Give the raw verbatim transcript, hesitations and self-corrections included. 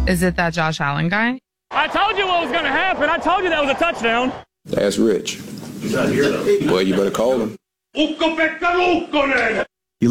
Is it that Josh Allen guy? I told you what was going to happen. I told you that was a touchdown. That's Rich. He's not here, though. Well, you better call him.